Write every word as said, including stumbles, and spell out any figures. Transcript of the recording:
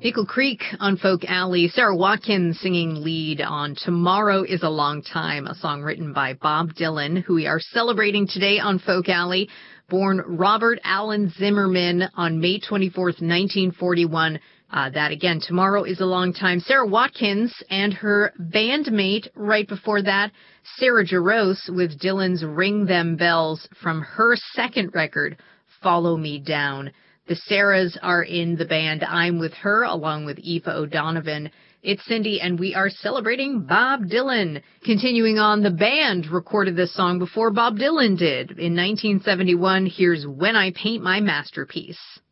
Eagle Creek on Folk Alley. Sarah Watkins singing lead on Tomorrow is a Long Time, a song written by Bob Dylan, who we are celebrating today on Folk Alley. Born Robert Allen Zimmerman on May twenty-fourth, nineteen forty-one. Uh, that again, Tomorrow is a Long Time. Sarah Watkins and her bandmate right before that, Sarah Jarosz, with Dylan's Ring Them Bells from her second record, Follow Me Down. The Sarahs are in the band I'm With Her, along with Aoife O'Donovan. It's Cindy, and we are celebrating Bob Dylan. Continuing on, the band recorded this song before Bob Dylan did. In nineteen seventy-one, here's When I Paint My Masterpiece.